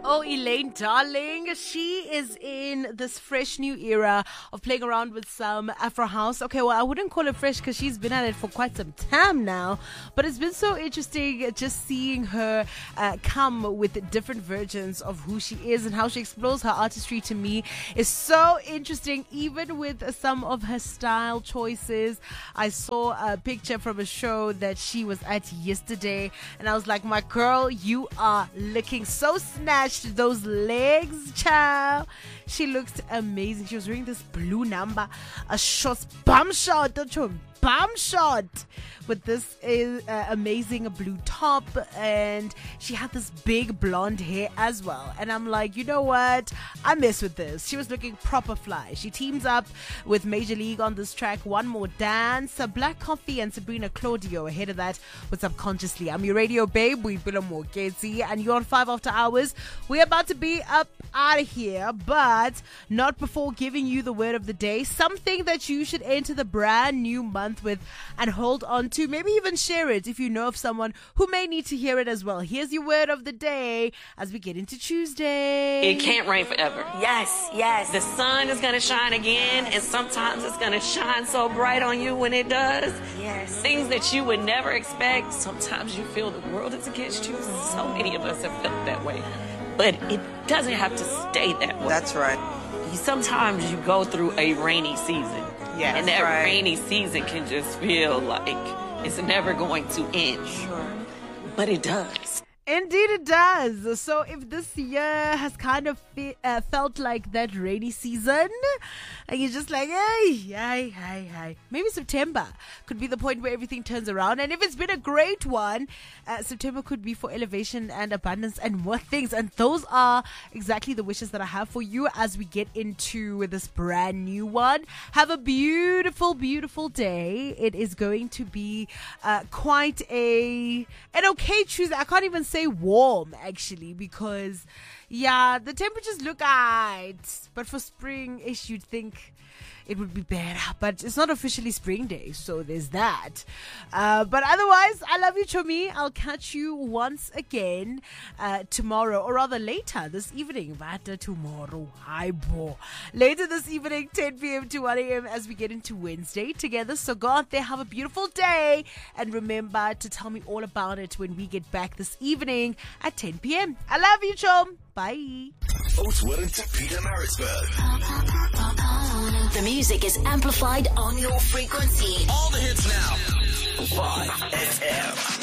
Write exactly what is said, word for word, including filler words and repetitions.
Oh, Elaine, darling, she is in this fresh new era of playing around with some Afro house. Okay, well, I wouldn't call it fresh because she's been at it for quite some time now, but it's been so interesting just seeing her uh, come with different versions of who she is and how she explores her artistry. To me is so interesting, even with some of her style choices. I saw a picture from a show that she was at yesterday, and I was like, my girl, you are looking so snatched. Those legs, child. She looked amazing. She was wearing this blue number, a short bum shot, don't you? Bum shot with this uh, amazing blue top, and she had this big blonde hair as well. And I'm like, you know what? I mess with this. She was looking proper fly. She teams up with Major League on this track, One More Dance, Black Coffee, and Sabrina Claudio. Ahead of that, with Subconsciously. I'm your radio babe, we Bila Morgezi, and you're on Five After Hours. We're about to be up out of here, but not before giving you the word of the day. Something that you should enter the brand new month with and hold on to, maybe even share it if you know of someone who may need to hear it as well. Here's your word of the day as we get into Tuesday. It can't rain forever. Yes, yes. The sun is going to shine again, and sometimes it's going to shine so bright on you when it does. Yes. Things that you would never expect. Sometimes you feel the world is against you. So many of us have felt that way. But it doesn't have to stay that way. That's right. Sometimes you go through a rainy season. Yes, and that right. rainy season can just feel like it's never going to end. Sure. But it does. Indeed it does. So if this year has kind of fe- uh, felt like that rainy season, and you're just like, hey, hey, hey, hey. Maybe September could be the point where everything turns around. And if it's been a great one, uh, September could be for elevation and abundance and more things. And those are exactly the wishes that I have for you as we get into this brand new one. Have a beautiful, beautiful day. It is going to be uh, quite a an okay Tuesday. I can't even say warm actually, because yeah, the temperatures look alright, but for spring-ish you'd think it would be better, but it's not officially spring day, so there's that. Uh, but otherwise, I love you, Chomi. I'll catch you once again uh, tomorrow, or rather later this evening. Vata tomorrow. Hi, bo. Later this evening, ten p.m. to one a.m. as we get into Wednesday together. So go out there, have a beautiful day, and remember to tell me all about it when we get back this evening at ten p.m. I love you, Chom. Bye. Oates Wellington, Pietermaritzburg. The music is amplified on your frequency. All the hits now. five F M.